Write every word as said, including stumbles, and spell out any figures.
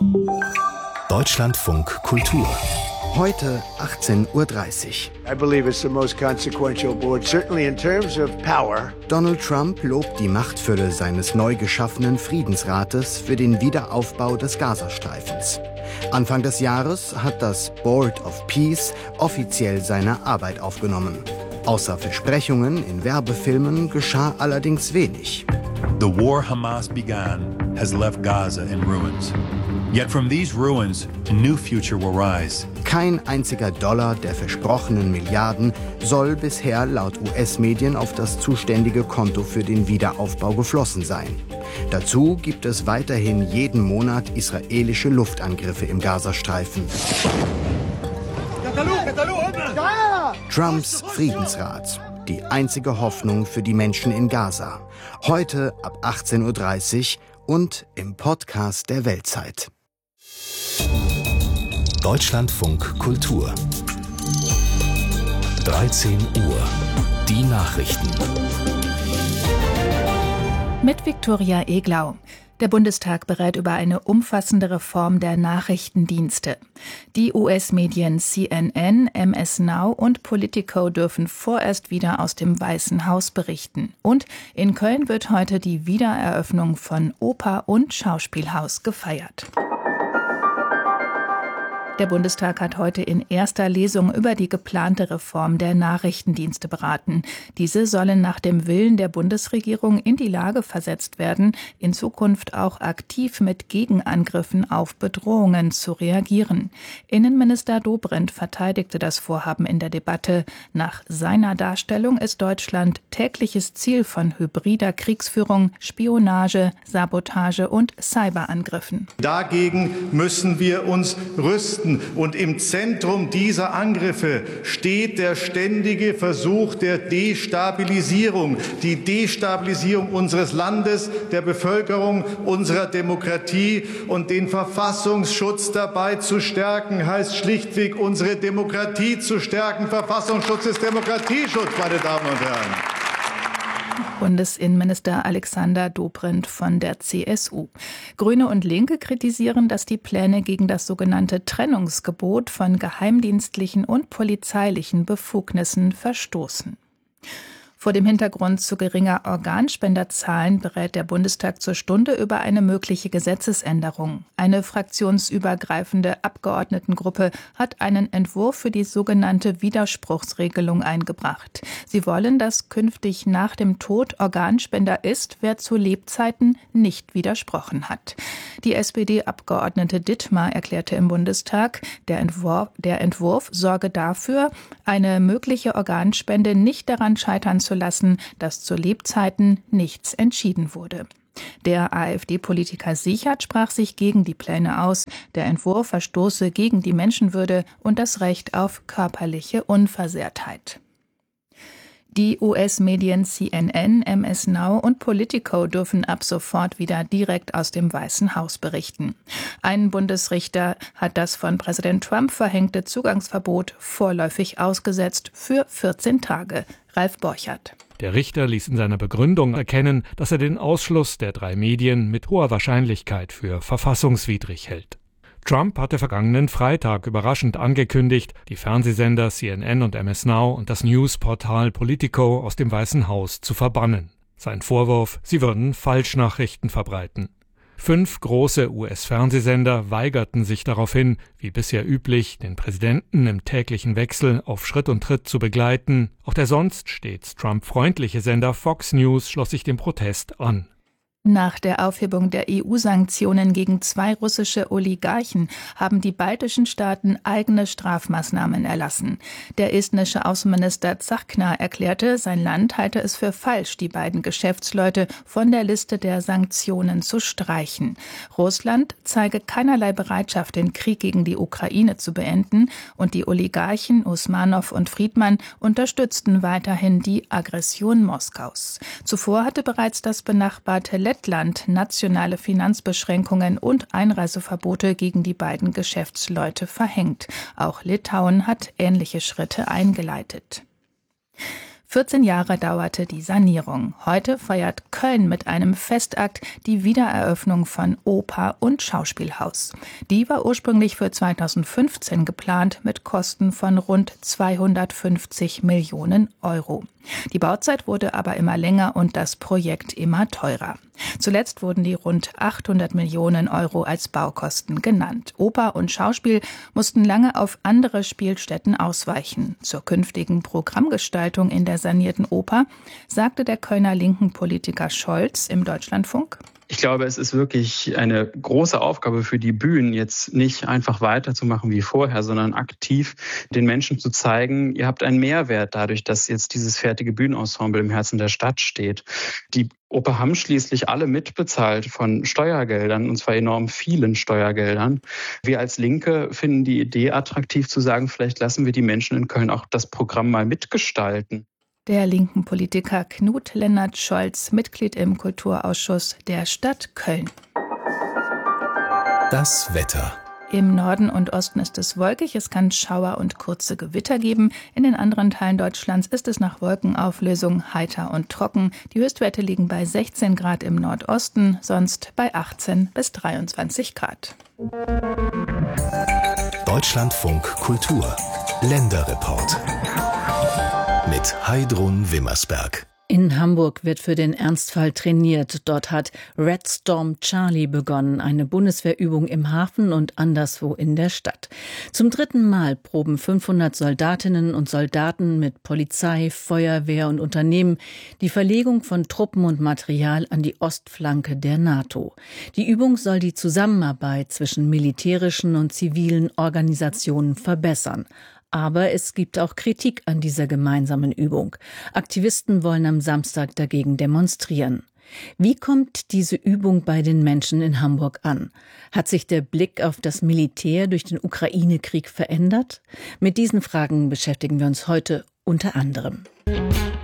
Deutschlandfunk Kultur. Heute achtzehn Uhr dreißig. I believe it's the most consequential board, certainly in terms of power. Donald Trump lobt die Machtfülle seines neu geschaffenen Friedensrates für den Wiederaufbau des Gazastreifens. Anfang des Jahres hat das Board of Peace offiziell seine Arbeit aufgenommen. Außer Versprechungen in Werbefilmen geschah allerdings wenig. The war Hamas began has left Gaza in ruins. Yet from these ruins, a new future will rise. Kein einziger Dollar der versprochenen Milliarden soll bisher laut U S-Medien auf das zuständige Konto für den Wiederaufbau geflossen sein. Dazu gibt es weiterhin jeden Monat israelische Luftangriffe im Gazastreifen. Trumps Friedensrat. Die einzige Hoffnung für die Menschen in Gaza. Heute ab achtzehn Uhr dreißig und im Podcast der Weltzeit. Deutschlandfunk Kultur. dreizehn Uhr. Die Nachrichten. Mit Viktoria Eglau. Der Bundestag berät über eine umfassende Reform der Nachrichtendienste. Die U S-Medien C N N, M S Now und Politico dürfen vorerst wieder aus dem Weißen Haus berichten. Und in Köln wird heute die Wiedereröffnung von Oper und Schauspielhaus gefeiert. Der Bundestag hat heute in erster Lesung über die geplante Reform der Nachrichtendienste beraten. Diese sollen nach dem Willen der Bundesregierung in die Lage versetzt werden, in Zukunft auch aktiv mit Gegenangriffen auf Bedrohungen zu reagieren. Innenminister Dobrindt verteidigte das Vorhaben in der Debatte. Nach seiner Darstellung ist Deutschland tägliches Ziel von hybrider Kriegsführung, Spionage, Sabotage und Cyberangriffen. Dagegen müssen wir uns rüsten. Und im Zentrum dieser Angriffe steht der ständige Versuch der Destabilisierung. Die Destabilisierung unseres Landes, der Bevölkerung, unserer Demokratie. Und den Verfassungsschutz dabei zu stärken, heißt schlichtweg, unsere Demokratie zu stärken. Verfassungsschutz ist Demokratieschutz, meine Damen und Herren. Bundesinnenminister Alexander Dobrindt von der C S U. Grüne und Linke kritisieren, dass die Pläne gegen das sogenannte Trennungsgebot von geheimdienstlichen und polizeilichen Befugnissen verstoßen. Vor dem Hintergrund zu geringer Organspenderzahlen berät der Bundestag zur Stunde über eine mögliche Gesetzesänderung. Eine fraktionsübergreifende Abgeordnetengruppe hat einen Entwurf für die sogenannte Widerspruchsregelung eingebracht. Sie wollen, dass künftig nach dem Tod Organspender ist, wer zu Lebzeiten nicht widersprochen hat. Die S P D-Abgeordnete Dittmar erklärte im Bundestag, der Entwurf, der Entwurf sorge dafür, eine mögliche Organspende nicht daran scheitern zu lassen, dass zu Lebzeiten nichts entschieden wurde. Der AfD-Politiker Sichert sprach sich gegen die Pläne aus. Der Entwurf verstoße gegen die Menschenwürde und das Recht auf körperliche Unversehrtheit. Die U S-Medien C N N, M S Now und Politico dürfen ab sofort wieder direkt aus dem Weißen Haus berichten. Ein Bundesrichter hat das von Präsident Trump verhängte Zugangsverbot vorläufig ausgesetzt für vierzehn Tage. Ralf Borchert. Der Richter ließ in seiner Begründung erkennen, dass er den Ausschluss der drei Medien mit hoher Wahrscheinlichkeit für verfassungswidrig hält. Trump hatte vergangenen Freitag überraschend angekündigt, die Fernsehsender C N N und M S Now und das Newsportal Politico aus dem Weißen Haus zu verbannen. Sein Vorwurf, sie würden Falschnachrichten verbreiten. Fünf große U S-Fernsehsender weigerten sich daraufhin, wie bisher üblich, den Präsidenten im täglichen Wechsel auf Schritt und Tritt zu begleiten. Auch der sonst stets Trump-freundliche Sender Fox News schloss sich dem Protest an. Nach der Aufhebung der E U-Sanktionen gegen zwei russische Oligarchen haben die baltischen Staaten eigene Strafmaßnahmen erlassen. Der estnische Außenminister Tsahkna erklärte, sein Land halte es für falsch, die beiden Geschäftsleute von der Liste der Sanktionen zu streichen. Russland zeige keinerlei Bereitschaft, den Krieg gegen die Ukraine zu beenden, und die Oligarchen Usmanow und Friedmann unterstützten weiterhin die Aggression Moskaus. Zuvor hatte bereits das benachbarte Lettland nationale Finanzbeschränkungen und Einreiseverbote gegen die beiden Geschäftsleute verhängt. Auch Litauen hat ähnliche Schritte eingeleitet. vierzehn Jahre dauerte die Sanierung. Heute feiert Köln mit einem Festakt die Wiedereröffnung von Oper- und Schauspielhaus. Die war ursprünglich für zweitausendfünfzehn geplant mit Kosten von rund zweihundertfünfzig Millionen Euro. Die Bauzeit wurde aber immer länger und das Projekt immer teurer. Zuletzt wurden die rund achthundert Millionen Euro als Baukosten genannt. Oper und Schauspiel mussten lange auf andere Spielstätten ausweichen. Zur künftigen Programmgestaltung in der sanierten Oper sagte der Kölner linken Politiker Scholz im Deutschlandfunk: Ich glaube, es ist wirklich eine große Aufgabe für die Bühnen, jetzt nicht einfach weiterzumachen wie vorher, sondern aktiv den Menschen zu zeigen, ihr habt einen Mehrwert dadurch, dass jetzt dieses fertige Bühnenensemble im Herzen der Stadt steht. Die Oper haben schließlich alle mitbezahlt von Steuergeldern, und zwar enorm vielen Steuergeldern. Wir als Linke finden die Idee attraktiv zu sagen, vielleicht lassen wir die Menschen in Köln auch das Programm mal mitgestalten. Der linken Politiker Knut Lennart Scholz, Mitglied im Kulturausschuss der Stadt Köln. Das Wetter. Im Norden und Osten ist es wolkig, es kann Schauer und kurze Gewitter geben. In den anderen Teilen Deutschlands ist es nach Wolkenauflösung heiter und trocken. Die Höchstwerte liegen bei sechzehn Grad im Nordosten, sonst bei achtzehn bis dreiundzwanzig Grad. Deutschlandfunk Kultur. Länderreport. Mit Heidrun Wimmersberg. In Hamburg wird für den Ernstfall trainiert. Dort hat Red Storm Charlie begonnen, eine Bundeswehrübung im Hafen und anderswo in der Stadt. Zum dritten Mal proben fünfhundert Soldatinnen und Soldaten mit Polizei, Feuerwehr und Unternehmen die Verlegung von Truppen und Material an die Ostflanke der NATO. Die Übung soll die Zusammenarbeit zwischen militärischen und zivilen Organisationen verbessern. Aber es gibt auch Kritik an dieser gemeinsamen Übung. Aktivisten wollen am Samstag dagegen demonstrieren. Wie kommt diese Übung bei den Menschen in Hamburg an? Hat sich der Blick auf das Militär durch den Ukraine-Krieg verändert? Mit diesen Fragen beschäftigen wir uns heute unter anderem.